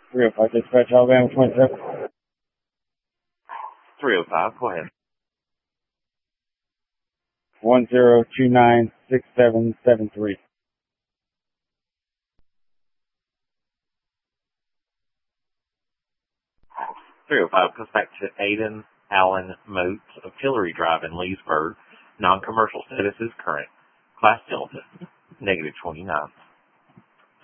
305 Dispatch, Alabama 27. 305, go ahead. 10296773. 305 goes back to Aiden Allen Moat of Tillery Drive in Leesburg. Non-commercial status is current. Class Delta, -29.